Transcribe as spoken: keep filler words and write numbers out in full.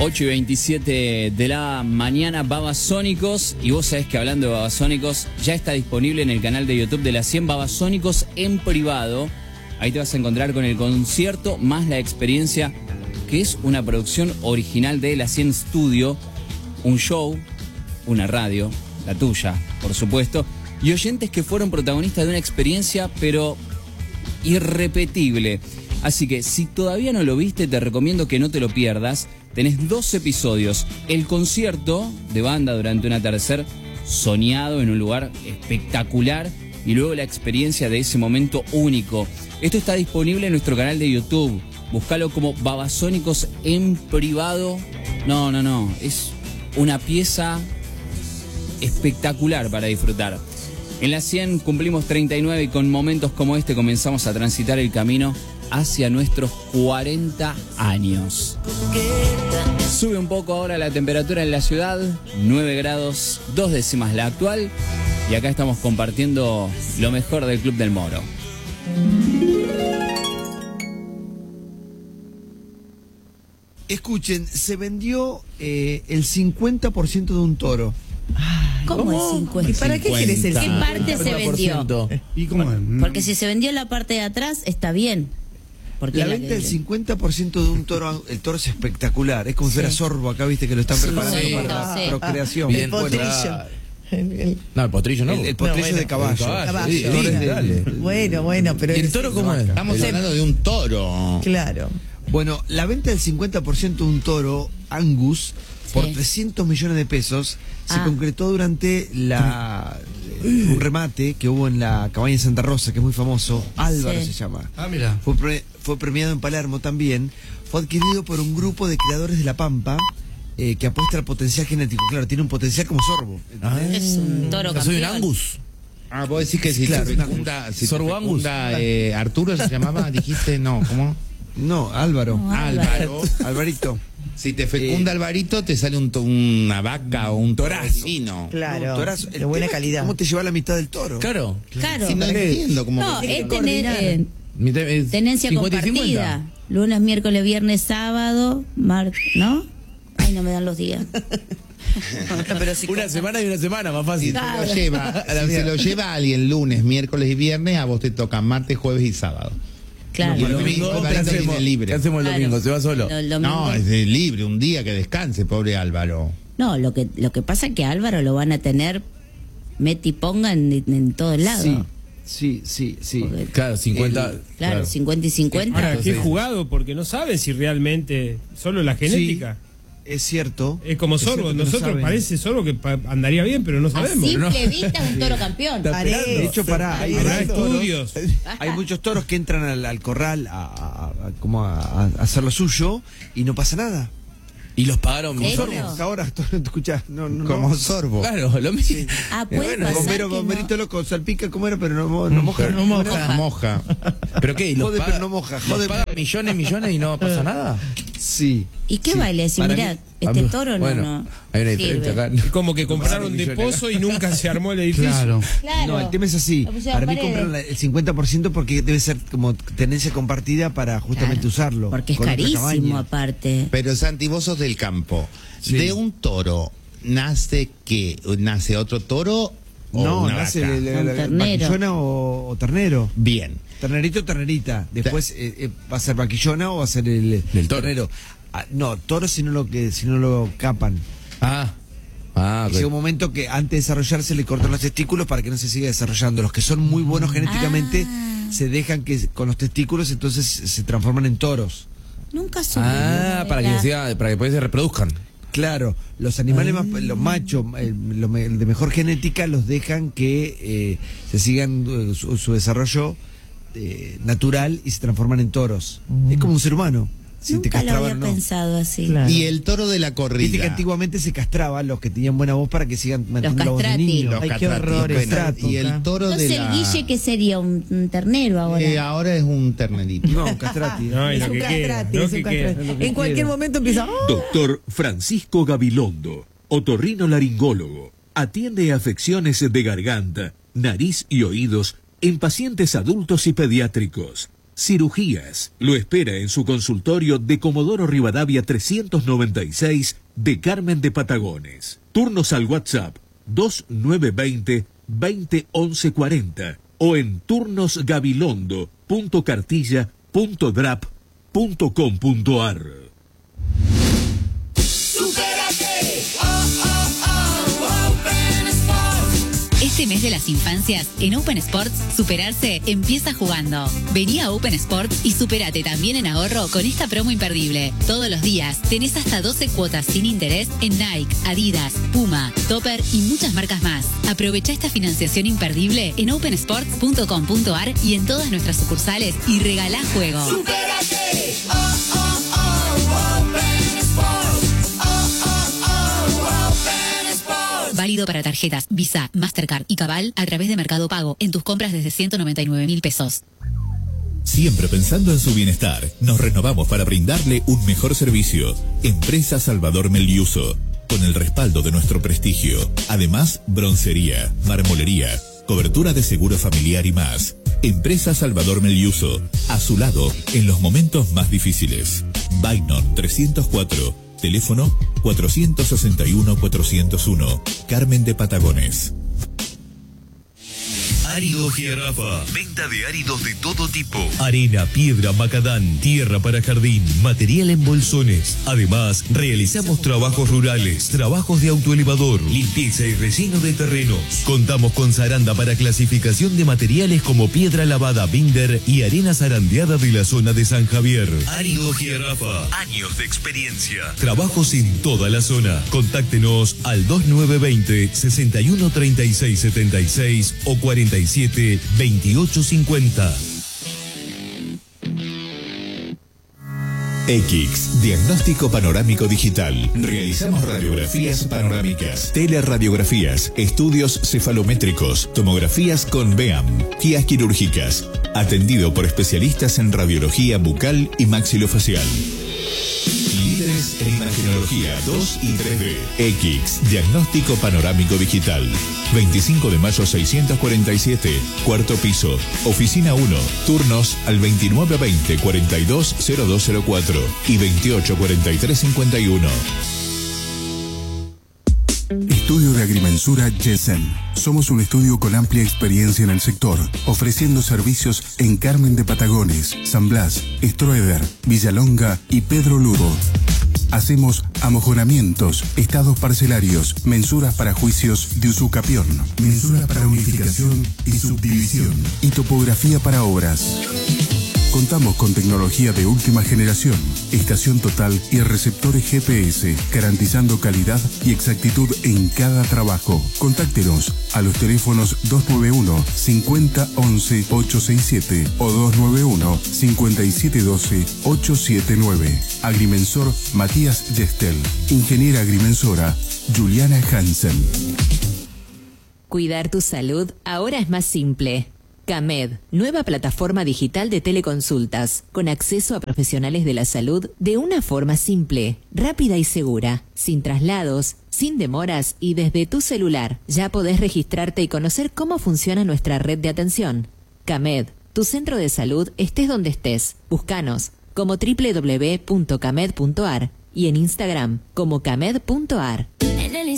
ocho y veintisiete de la mañana, Babasónicos. Y vos sabés que hablando de Babasónicos, ya está disponible en el canal de YouTube de la cien Babasónicos en privado. Ahí te vas a encontrar con el concierto más la experiencia, que es una producción original de la cien Studio. Un show, una radio, la tuya, por supuesto, y oyentes que fueron protagonistas de una experiencia, pero irrepetible. Así que si todavía no lo viste, te recomiendo que no te lo pierdas. Tenés dos episodios. El concierto de banda durante un atardecer soñado en un lugar espectacular, y luego la experiencia de ese momento único. Esto está disponible en nuestro canal de YouTube. Búscalo como Babasónicos en privado. No, no, no. Es una pieza espectacular para disfrutar. En la cien cumplimos treinta y nueve y con momentos como este comenzamos a transitar el camino hacia nuestros cuarenta años. Sube un poco ahora la temperatura en la ciudad, nueve grados, dos décimas la actual, y acá estamos compartiendo lo mejor del Club del Moro. Escuchen, se vendió eh, el cincuenta por ciento de un toro. ¿Cómo, ¿Cómo es cincuenta? ¿Y para qué querés el ¿Qué parte se vendió? ¿Y cómo es? Porque si se vendió la parte de atrás, está bien. Porque la la venta que... del cincuenta por ciento de un toro, el toro es espectacular. Es como si fuera Sí. sorbo, acá viste que lo están preparando Sí, para sí. la procreación. Bien, Bueno, potrillo. El, el- No, el potrillo no. el, el potrillo No, bueno, de caballo. el caballo, caballo. sí, El toro es sí, de- dale. Bueno, bueno, pero ¿Y el es- toro cómo es? Estamos Se- hablando de un toro. Claro. Bueno, la venta del cincuenta por ciento de un toro Angus por Sí. trescientos millones de pesos se Ah. concretó durante la eh, un remate que hubo en la cabaña de Santa Rosa, que es muy famoso. Álvaro Sí. se llama. Ah, mira. Fue, pre- fue premiado en Palermo también. Fue adquirido por un grupo de criadores de La Pampa eh, que apuesta al potencial genético. Claro, tiene un potencial como sorbo. ¿entendés? Es un toro Yo soy un campeón. Angus. Ah, vos decís que si Claro, te fecunda, si te Sorbo Angus. fecunda, eh, Arturo se llamaba, dijiste, no, ¿cómo? No, Álvaro. No, Álvaro. Alvarito. Si te fecunda Alvarito, te sale un to- una vaca o un Torazo. toracino. Claro. No, torazo. El de buena tema es calidad. ¿Cómo te lleva la mitad del toro? Claro. Claro. Si no entiendo cómo. No, que- es tener, eh, Mi te- es tenencia cincuenta y compartida. cincuenta. Lunes, miércoles, viernes, sábado, mar... ¿no? Ay, no me dan los días. Pero si Una semana y una semana, más Si fácil. se Claro. lo lleva, si se lo lleva alguien lunes, miércoles y viernes, a vos te toca martes, jueves y sábado. Claro. Y el Lo domingo, mismo, ¿qué Alvarito hacemos? tiene libre. ¿Qué hacemos el Claro. domingo? ¿Se va solo? Lo- el domingo- No, es de libre, un día que descanse, pobre Álvaro. No, lo que, lo que pasa es que a Álvaro lo van a tener meti y ponga en, en todos lados. Sí, sí, sí, sí. Porque- Claro, cincuenta. Claro, claro. cincuenta y cincuenta. Ahora, qué sí. jugado, porque no saben si realmente solo la genética. Es cierto. Es como Es sorbo. cierto que no Nosotros saben. parece sorbo que pa- andaría bien, pero no A sabemos. simple vista es un toro campeón. Parece. De hecho, pará, hay, Habrá hay toros- estudios. hay muchos toros que entran al, al corral a, a- a- como a, a hacer lo suyo y no pasa nada. Y los pagaron ¿En serio? sorbos. Ahora, no te escuchás, no, no, Como no. sorbo. Claro, lo mismo. Ah, puede Bueno, pasar bombero, que bomberito no. loco, salpica como era, pero no, mo- no moja. No moja. Moja. ¿Pero qué? ¿Y los Jode, paga- pero no moja, los jode, pagan millones, millones y no pasa nada? Sí. ¿Y qué Sí. baile? Si Para mirá, mí- este Ah, toro no, bueno, no hay una sirve. diferencia acá. Es como que compraron de pozo y nunca se armó el edificio. Claro. Claro. No, el tema es así. Lo pusieron Para mí paredes. compraron la- el cincuenta por ciento porque debe ser como tenencia compartida para justamente Claro, usarlo. porque es con otra carísimo cabaña. aparte. Pero Santi, vos sos del campo. Sí. ¿De un toro nace qué? ¿Nace otro toro o No, una nace vaca? el- el- Un el- ternero. vaquillona o, o ternero. Bien. Ternerito o ternerita. Después eh, eh, va a ser vaquillona o va a ser el, Del toro. ternero. Ah, no, toro si no lo que si no lo capan. Ah. Ah, Y llega un momento que antes de desarrollarse le cortan los testículos para que no se siga desarrollando. Los que son muy buenos genéticamente Ah. se dejan que con los testículos entonces se transforman en toros. Nunca supe. Ah, la para que verdad. siga, para que después se reproduzcan. Claro, los animales más, los machos, el, lo me- el de mejor genética los dejan que eh, se sigan eh, su, su desarrollo eh, natural y se transforman en toros. Es como un ser humano. Si te Nunca lo castraban había o no. pensado así. Claro. Y el toro de la Viste que corrida. antiguamente se castraban los que tenían buena voz para que sigan manteniendo la voz de castrati. niño. Los Ay, qué castrati. horror esa Bueno, época. y el toro de Entonces la... el guille, que sería un, un ternero ahora. Eh, ahora es un ternerito. No, castrati. No, y Es lo un que queda, castrati, lo es que un queda. castrati. En cualquier momento empieza. ¡oh! Doctor Francisco Gabilondo, otorrinolaringólogo. Atiende afecciones de garganta, nariz y oídos en pacientes adultos y pediátricos. cirugías. Lo espera en su consultorio de Comodoro Rivadavia trescientos noventa y seis de Carmen de Patagones. Turnos al WhatsApp dos nueve dos cero, veinte once cuarenta o en turnosgabilondo punto cartilla punto drap punto com punto ar. Este mes de las infancias, en Open Sports, superarse empieza jugando. Vení a Open Sports y superate también en ahorro con esta promo imperdible. Todos los días tenés hasta doce cuotas sin interés en Nike, Adidas, Puma, Topper y muchas marcas más. Aprovecha esta financiación imperdible en open sports punto com punto ar y en todas nuestras sucursales y regalá juego. ¡Supérate! Oh, oh, oh, Open Sports. Oh, oh, oh, Open Sports. Válido para tarjetas Visa, Mastercard y Cabal a través de Mercado Pago en tus compras desde ciento noventa y nueve mil pesos. Siempre pensando en su bienestar, nos renovamos para brindarle un mejor servicio. Empresa Salvador Meliuso, con el respaldo de nuestro prestigio. Además, broncería, marmolería, cobertura de seguro familiar y más. Empresa Salvador Meliuso, a su lado en los momentos más difíciles. Bainon trescientos cuatro, teléfono cuatrocientos sesenta y uno cuatrocientos uno, Carmen de Patagones. Árido Jirafa. Venta de áridos de todo tipo. Arena, piedra, macadán, tierra para jardín, material en bolsones. Además, realizamos trabajos rurales, trabajos de autoelevador, limpieza y relleno de terrenos. Contamos con zaranda para clasificación de materiales como piedra lavada, binder y arena zarandeada de la zona de San Javier. Árido Jirafa. Años de experiencia. Trabajos en toda la zona. Contáctenos al dos nueve dos cero, sesenta y uno treinta y seis setenta y seis o cuarenta y siete veintiocho cincuenta. X, Diagnóstico Panorámico Digital. Realizamos radiografías panorámicas, teleradiografías, estudios cefalométricos, tomografías con B E A M, guías quirúrgicas. Atendido por especialistas en radiología bucal y maxilofacial. Líderes en imagenología dos y tres D. X, Diagnóstico Panorámico Digital. veinticinco de mayo seiscientos cuarenta y siete, cuarto piso, oficina uno, turnos al veintinueve veinte cuarenta y dos cero dos cero cuatro y veintiocho cuarenta y tres cincuenta y uno. Estudio de Agrimensura Yesen. Somos un estudio con amplia experiencia en el sector, ofreciendo servicios en Carmen de Patagones, San Blas, Stroeder, Villalonga y Pedro Lugo. Hacemos amojonamientos, estados parcelarios, mensuras para juicios de usucapión, mensuras para unificación y subdivisión y topografía para obras. Contamos con tecnología de última generación, estación total y receptores G P S, garantizando calidad y exactitud en cada trabajo. Contáctenos a los teléfonos dos nueve uno, cincuenta once, ochocientos sesenta y siete o dos nueve uno, cincuenta y siete doce, ochocientos setenta y nueve. Agrimensor Matías Gestel. Ingeniera agrimensora Juliana Hansen. Cuidar tu salud ahora es más simple. CAMED, nueva plataforma digital de teleconsultas, con acceso a profesionales de la salud de una forma simple, rápida y segura, sin traslados, sin demoras y desde tu celular. Ya podés registrarte y conocer cómo funciona nuestra red de atención. CAMED, tu centro de salud estés donde estés. Búscanos como doble u doble u doble u punto camed punto ar y en Instagram como camed punto ar.